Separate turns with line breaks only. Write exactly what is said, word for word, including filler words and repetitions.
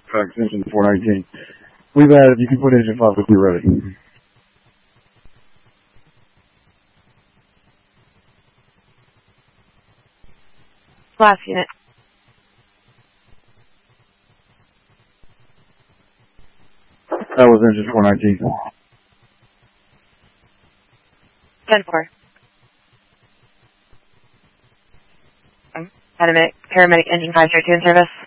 Fax engine four nineteen. We've added, you can put engine five if you're ready.
Last unit.
That was engine four nineteen.
ten four. Paramedic, paramedic engine five zero two in service.